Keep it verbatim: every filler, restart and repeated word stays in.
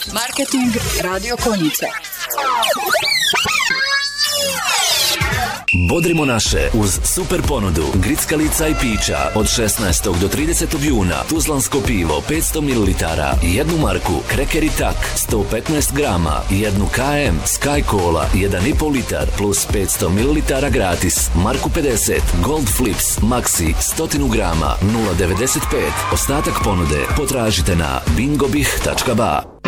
Marketing Radio Konjica. Bodrimo naše uz super ponudu grickalica i pića od šesnaestog do tridesetog juna. Tuzlansko pivo petsto mililitara, jednu marku, Kreker i Tak sto petnaest grama, jednu K M Sky Cola jedan i pol litar plus petsto mililitara gratis. Marku pedeset Gold Flips Maxi sto grama nula devedeset pet. Ostatak ponude potražite na bingobih tačka ba.